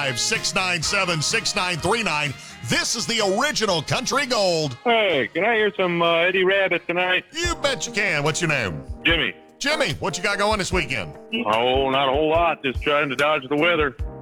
855-697-6939. This is the original Country Gold. Hey, can I hear some Eddie Rabbit tonight? You bet you can. What's your name? Jimmy. Jimmy, what you got going this weekend? Oh, not a whole lot. Just trying to dodge the weather.